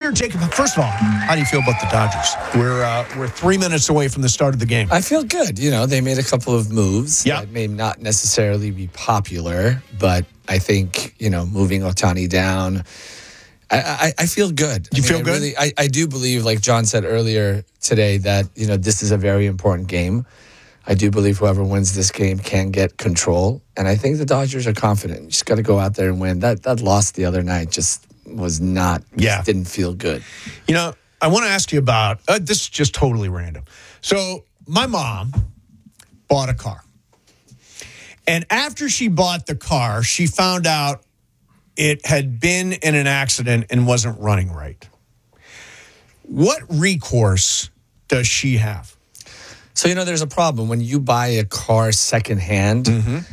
here, Jacob. First of all, how do you feel about the Dodgers? We're 3 minutes away from the start of the game. I feel good. They made a couple of moves Yeah. that may not necessarily be popular, but I think, moving Ohtani down, I feel good. You feel good? I do believe, like John said earlier today, that, this is a very important game. I do believe whoever wins this game can get control. And I think the Dodgers are confident. You just got to go out there and win. That loss the other night just was not, just didn't feel good. I want to ask you about, this is just totally random. So my mom bought a car. And after she bought the car, she found out it had been in an accident and wasn't running right. What recourse does she have? So, there's a problem. When you buy a car secondhand,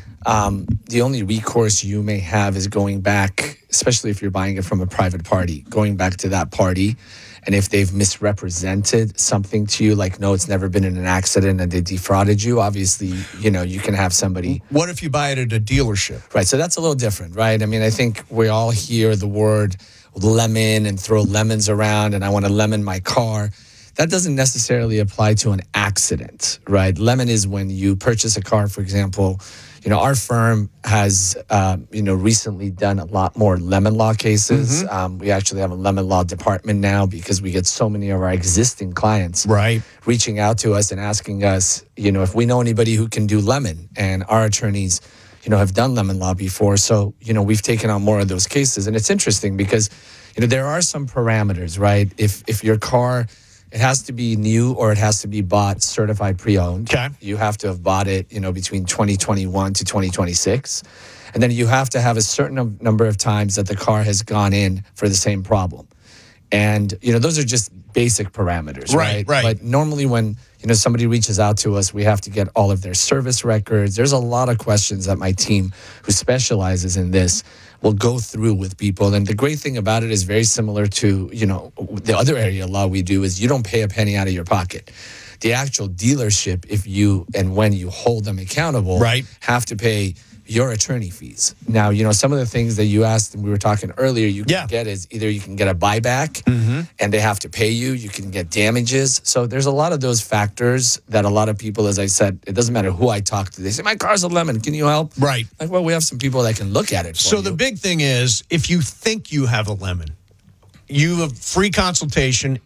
the only recourse you may have is going back, especially if you're buying it from a private party, going back to that party. And if they've misrepresented something to you, like, no, it's never been in an accident and they defrauded you, obviously, you can have somebody. What if you buy it at a dealership? Right. So that's a little different, right? I mean, I think we all hear the word lemon and throw lemons around, and I want to lemon my car. That doesn't necessarily apply to an accident, right? Lemon is when you purchase a car, for example. Our firm has, recently done a lot more lemon law cases. We actually have a lemon law department now because we get so many of our existing clients reaching out to us and asking us, if we know anybody who can do lemon. And our attorneys, have done lemon law before. So, we've taken on more of those cases. And it's interesting because, there are some parameters, right? If your car, it has to be new or it has to be bought certified pre-owned. Okay. You have to have bought it, between 2021 to 2026. And then you have to have a certain number of times that the car has gone in for the same problem. And, those are just basic parameters, right? But normally when, somebody reaches out to us, we have to get all of their service records. There's a lot of questions that my team, who specializes in this, will go through with people. And the great thing about it is very similar to, the other area of law we do is you don't pay a penny out of your pocket. The actual dealership, if you and when you hold them accountable, have to pay your attorney fees. Now, some of the things that you asked and we were talking earlier, you can get is either you can get a buyback and they have to pay you. You can get damages. So there's a lot of those factors that a lot of people, as I said, it doesn't matter who I talk to. They say, my car's a lemon. Can you help? Right. Like, well, we have some people that can look at it for So you. the big thing is, if you think you have a lemon, you have free consultation,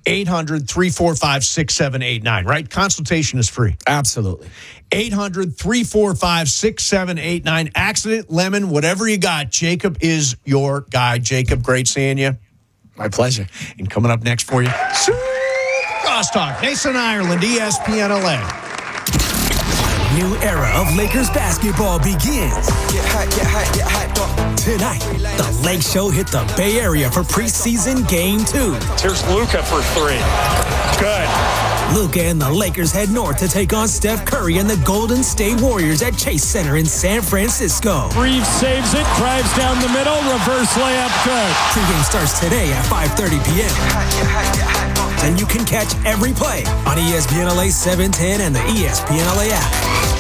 800-345-6789, right? Consultation is free. Absolutely. 800-345-6789. Accident, lemon, whatever you got. Jacob is your guy. Jacob, great seeing you. My pleasure. And coming up next for you, Crosstalk, Mason, Ireland, ESPN LA. New era of Lakers basketball begins. Get hot, dog. Tonight, the Lake Show hit the Bay Area for preseason Game 2. Here's Luka for three. Good. Luka and the Lakers head north to take on Steph Curry and the Golden State Warriors at Chase Center in San Francisco. Reeves saves it, drives down the middle, reverse layup, good. Pregame starts today at 5:30 p.m. And you can catch every play on ESPN LA 710 and the ESPN LA app.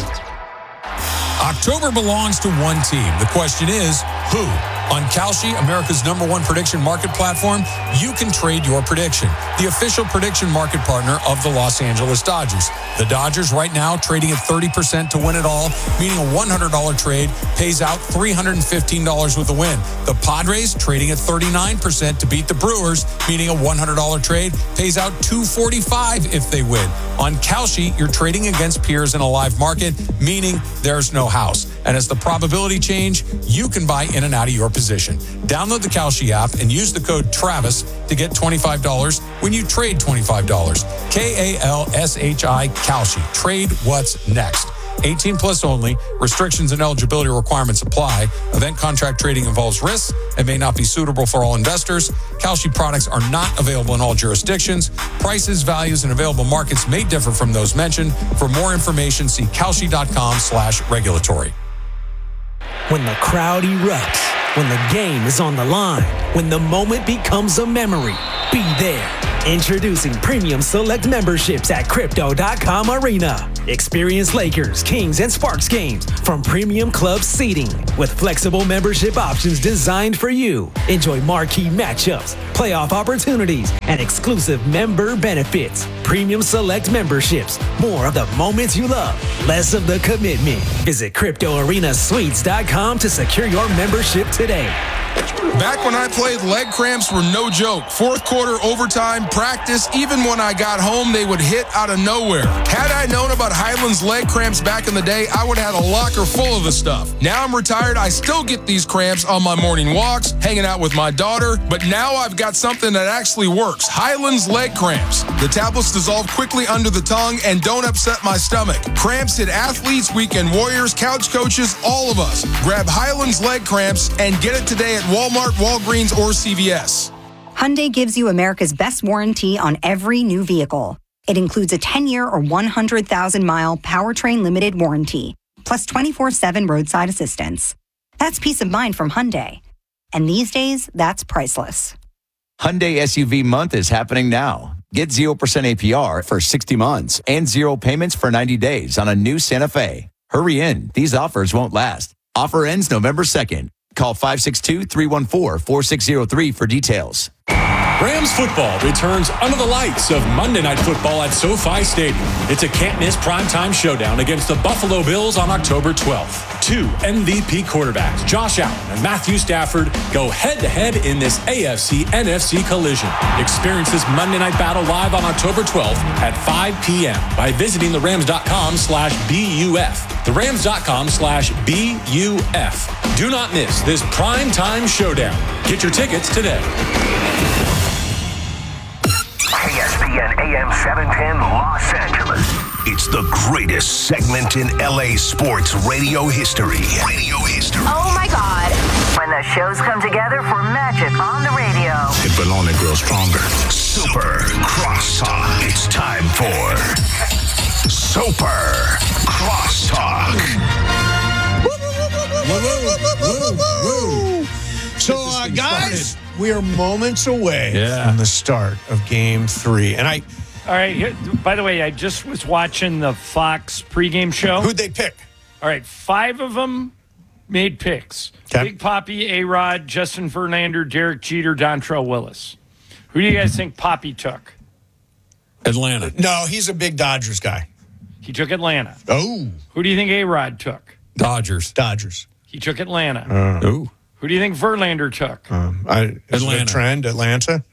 October belongs to one team. The question is, who? On Kalshi, America's #1 prediction market platform, you can trade your prediction. The official prediction market partner of the Los Angeles Dodgers. The Dodgers right now trading at 30% to win it all, meaning a $100 trade pays out $315 with a win. The Padres trading at 39% to beat the Brewers, meaning a $100 trade pays out $245 if they win. On Kalshi, you're trading against peers in a live market, meaning there's no house. And as the probability change, you can buy in and out of your position. Download the Kalshi app and use the code TRAVIS to get $25 when you trade $25. Kalshi, Kalshi. Trade what's next. 18 plus only. Restrictions and eligibility requirements apply. Event contract trading involves risks and may not be suitable for all investors. Kalshi products are not available in all jurisdictions. Prices, values, and available markets may differ from those mentioned. For more information, see kalshi.com/regulatory. When the crowd erupts, when the game is on the line, when the moment becomes a memory, be there. Introducing Premium Select memberships at Crypto.com Arena. Experience Lakers, Kings, and Sparks games from Premium Club seating with flexible membership options designed for you. Enjoy marquee matchups, playoff opportunities, and exclusive member benefits. Premium Select memberships. More of the moments you love, less of the commitment. Visit CryptoArenaSuites.com to secure your membership today. Back when I played, leg cramps were no joke. Fourth quarter, overtime, practice, even when I got home, they would hit out of nowhere. Had I known about Highland's leg cramps back in the day, I would have had a locker full of the stuff. Now I'm retired, I still get these cramps on my morning walks, hanging out with my daughter, but now I've got something that actually works. Highland's leg cramps. The tablets dissolve quickly under the tongue and don't upset my stomach. Cramps hit athletes, weekend warriors, couch coaches, all of us. Grab Highland's leg cramps and get it today at Walmart, Walgreens, or CVS. Hyundai gives you America's best warranty on every new vehicle. It includes a 10-year or 100,000-mile powertrain limited warranty, plus 24/7 roadside assistance. That's peace of mind from Hyundai. And these days, that's priceless. Hyundai SUV month is happening now. Get 0% APR for 60 months and 0 payments for 90 days on a new Santa Fe. Hurry in. These offers won't last. Offer ends November 2nd. Call 562-314-4603 for details. Rams football returns under the lights of Monday Night Football at SoFi Stadium. It's a can't-miss primetime showdown against the Buffalo Bills on October 12th. Two MVP quarterbacks, Josh Allen and Matthew Stafford, go head-to-head in this AFC-NFC collision. Experience this Monday Night battle live on October 12th at 5 p.m. by visiting therams.com/BUF. therams.com/BUF. Do not miss this primetime showdown. Get your tickets today. ESPN AM 710 Los Angeles. It's the greatest segment in LA sports radio history. Oh my God. When the shows come together for magic on the radio. It will only grow stronger. Super Crosstalk. It's time for Super Crosstalk. So, guys, we are moments away from the start of Game 3. And all right, by the way, I just was watching the Fox pregame show. Who'd they pick? All right, 5 of them made picks. Okay. Big Papi, A-Rod, Justin Verlander, Derek Jeter, Dontrelle Willis. Who do you guys think Papi took? Atlanta. No, he's a big Dodgers guy. He took Atlanta. Oh. Who do you think A-Rod took? Dodgers. He took Atlanta. Ooh. Who do you think Verlander took? Atlanta. Trend, Atlanta.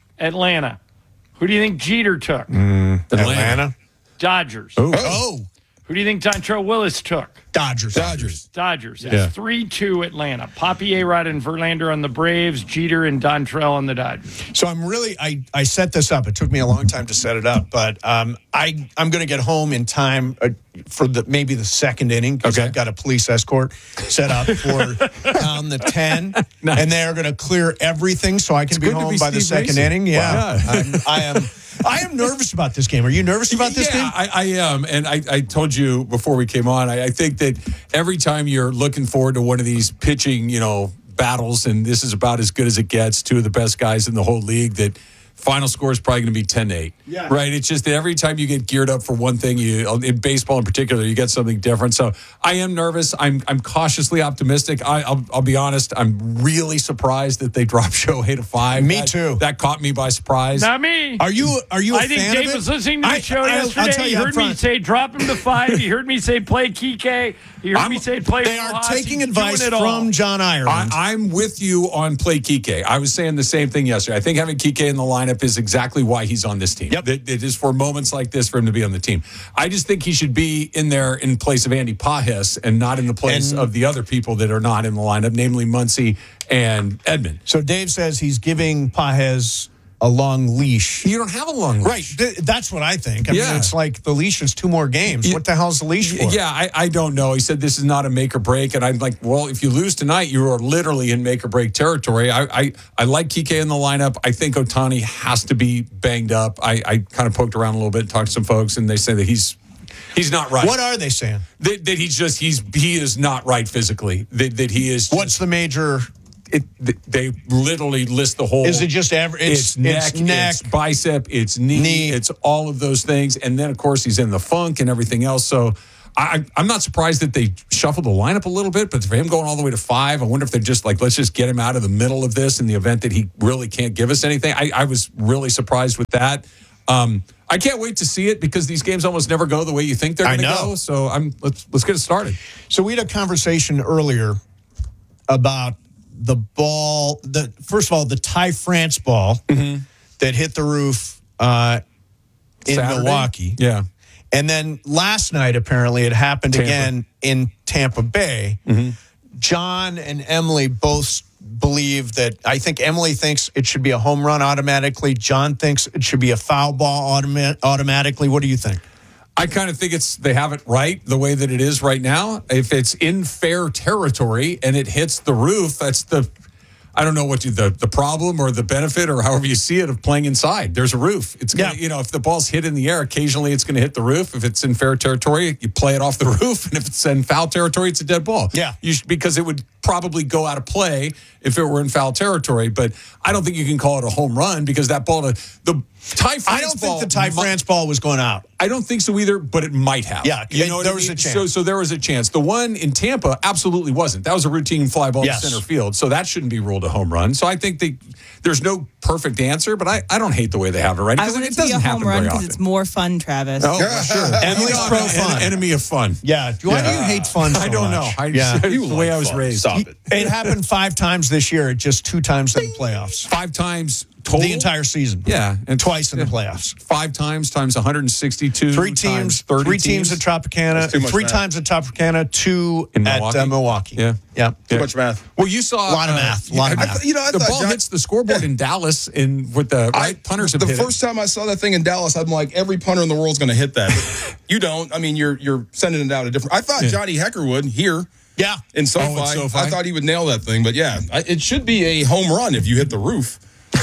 Who do you think Jeter took? Atlanta. Dodgers. Oh. Who do you think Dontrelle Willis took? Dodgers. That's Yeah. 3-2 Atlanta. Papi, A-Rod, and Verlander on the Braves. Jeter and Dontrelle on the Dodgers. So I'm really, I set this up. It took me a long time to set it up, but I'm going to get home in time for maybe the second inning because I've got a police escort set up for down the 10, Nice. and they're going to clear everything so I can be home by the second inning. Yeah, wow. I am nervous about this game. Are you nervous about this game? I am. And I told you before we came on, I think that every time you're looking forward to one of these pitching, battles, and this is about as good as it gets, two of the best guys in the whole league, that final score is probably going to be 10-8. Yeah. Right? It's just that every time you get geared up for one thing, in baseball in particular, you get something different. So I am nervous. I'm cautiously optimistic. I'll be honest. I'm really surprised that they dropped Shohei to 5. Me too. That caught me by surprise. Not me. Are you a I fan think of Dave it? was listening to the show I'll yesterday. tell He you up heard me front. say drop him to 5. He heard me say play Kike. He heard me say play. They are Rojas. taking He's advice doing it all. from John Ireland. I'm with you on play Kike. I was saying the same thing yesterday. I think having Kike in the lineup is exactly why he's on this team. Yep. It is for moments like this for him to be on the team. I just think he should be in there in place of Andy Pajes and not in the place of the other people that are not in the lineup, namely Muncy and Edman. So Dave says he's giving Pajes a long leash. You don't have a long leash. Right. That's what I think. I mean, it's like the leash is 2 more games. What the hell's the leash for? Yeah, I don't know. He said this is not a make or break. And I'm like, well, if you lose tonight, you are literally in make or break territory. I like Kike in the lineup. I think Ohtani has to be banged up. I kind of poked around a little bit, talked to some folks, and they say that he's not right. What are they saying? That he is not right physically. That he is. What's the major they literally list the whole. Is it just average? It's neck, it's bicep, it's knee, it's all of those things. And then, of course, he's in the funk and everything else. So I'm not surprised that they shuffled the lineup a little bit, but for him going all the way to 5, I wonder if they're just like, let's just get him out of the middle of this in the event that he really can't give us anything. I was really surprised with that. I can't wait to see it because these games almost never go the way you think they're going to go. So let's get it started. So we had a conversation earlier about the ball. First of all, the Ty France ball that hit the roof in Saturday? Milwaukee. Yeah. And then last night, apparently, it happened again in Tampa Bay. John and Emily both believe that. I think Emily thinks it should be a home run automatically. John thinks it should be a foul ball automatically. What do you think? I kind of think they have it right the way that it is right now. If it's in fair territory and it hits the roof, that's I don't know what the problem or the benefit or however you see it of playing inside. There's a roof. It's gonna, if the ball's hit in the air, occasionally it's going to hit the roof. If it's in fair territory, you play it off the roof, and if it's in foul territory, it's a dead ball. Yeah, because it would probably go out of play if it were in foul territory. But I don't think you can call it a home run because that ball, the Ty France ball. I don't think the Ty France ball was going out. I don't think so either, but it might have. Yeah, there was a chance. So there was a chance. The one in Tampa absolutely wasn't. That was a routine fly ball to center field, so that shouldn't be ruled a home run. So I think there's no perfect answer, but I don't hate the way they have it right. I want it to be a home run because it's more fun, Travis. Oh, sure. Emily's pro fun. Enemy of fun. Yeah. Why do you hate fun so I don't know. much? The way I was raised. Stop it. It happened 5 times this year, just 2 times in the playoffs. 5 times total? The entire season. Yeah. And twice in the playoffs. 5 times 162. 3 teams. 30 3 teams at Tropicana. 3 times at Tropicana. 2 at Milwaukee. Yeah. Too much math. Well, you saw a lot of math. A lot of math. The ball hits the scoreboard in Dallas with the punters. The first time I saw that thing in Dallas, I'm like, every punter in the world's going to hit that. But you don't. I mean, you're sending it out a different. I thought Johnny Hecker would here. Yeah. In SoFi. I thought he would nail that thing. But yeah, it should be a home run if you hit the roof.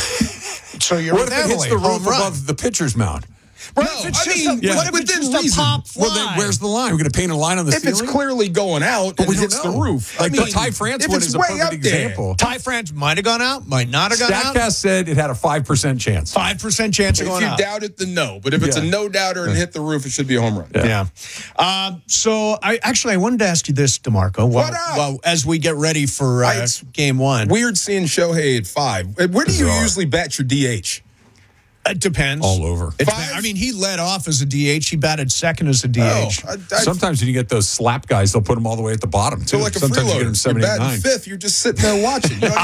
So you're what if it hits the roof above the pitcher's mound? What if it's just a pop fly? Well, then where's the line? We're going to paint a line on the ceiling? If it's clearly going out and it hits the roof. Like the Ty France one is a perfect example. Ty France might have gone out, might not have gone out. StatCast said it had a 5% chance. 5% chance of going out. If you doubt it, then no. But if it's a no-doubter and hit the roof, it should be a home run. Yeah. So I wanted to ask you this, DeMarco. Well, as we get ready for game 1. Weird seeing Shohei at 5. Where do you usually bat your DH? It depends. All over. I mean, he led off as a DH. He batted second as a DH. Sometimes when you get those slap guys, they'll put them all the way at the bottom, too. So like a Sometimes you get them 7, you're 8, 9. batting 5th. You're just sitting there watching. You know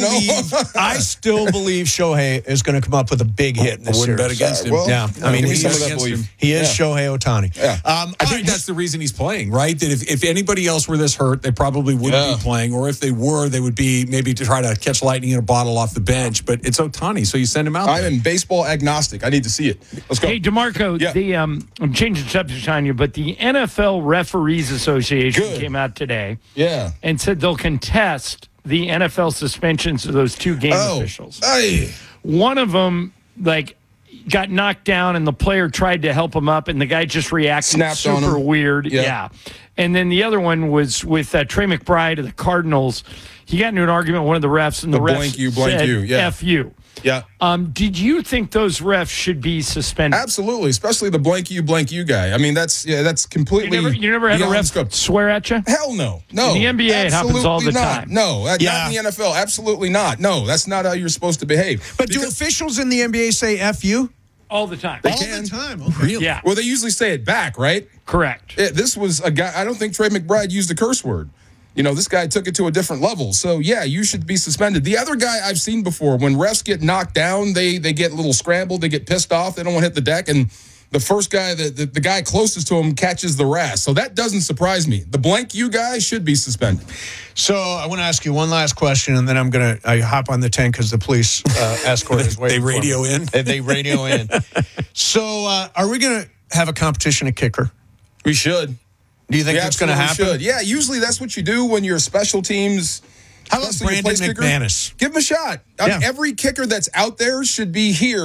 I still believe Shohei is going to come up with a big hit in this series. I wouldn't bet against him. Yeah. I mean, he is Shohei Ohtani. Yeah. I think that's the reason he's playing, right? That if anybody else were this hurt, they probably wouldn't be playing. Or if they were, they would be maybe to try to catch lightning in a bottle off the bench. But it's Ohtani, so you send him out there. I'm baseball agnostic. I need to see it. Let's go. Hey, DeMarco, I'm changing subject on you, but the NFL Referees Association came out today and said they'll contest the NFL suspensions of those 2 game officials. Hey. One of them, got knocked down and the player tried to help him up and the guy just reacted Snapped on super him. weird. Yeah. And then the other one was with Trey McBride of the Cardinals. He got into an argument with one of the refs and the ref said, F you. Yeah. Did you think those refs should be suspended? Absolutely, especially the blank you guy. I mean, that's completely. You never had a ref swear at you? Hell no. No. In the NBA, it happens all the time. No, not in the NFL. Absolutely not. No, that's not how you're supposed to behave. But do officials in the NBA say F you? All the time. All the time. Really? Yeah. Well, they usually say it back, right? Correct. This was a guy. I don't think Trey McBride used a curse word. This guy took it to a different level. So, yeah, you should be suspended. The other guy I've seen before, when refs get knocked down, they get a little scrambled. They get pissed off. They don't want to hit the deck. And the first guy, the guy closest to him, catches the wrath. So that doesn't surprise me. The blank you guy should be suspended. So I want to ask you one last question, and then I'm going to hop on the 10 because the police escort is waiting They radio in? They radio in. So are we going to have a competition at kicker? We should. Do you think that's going to happen? Should. Yeah, usually that's what you do when you're special teams. How about Brandon McManus? Give him a shot. I mean, every kicker that's out there should be here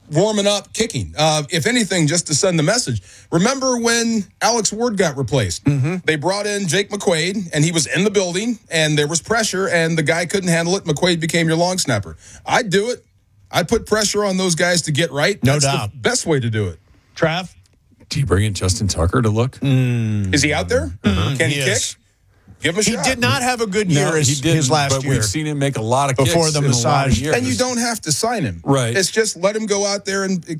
warming up, kicking. If anything, just to send the message. Remember when Alex Ward got replaced? They brought in Jake McQuaid, and he was in the building, and there was pressure, and the guy couldn't handle it. McQuaid became your long snapper. I'd do it. I'd put pressure on those guys to get right. No That's doubt. the best way to do it. Trav? Do you bring in Justin Tucker to look? Is he out there? Can he kick? Give him a shot. He did not have a good year his last year. We've seen him make a lot of before kicks the in a lot of massage. years. And you don't have to sign him. Right. It's just let him go out there and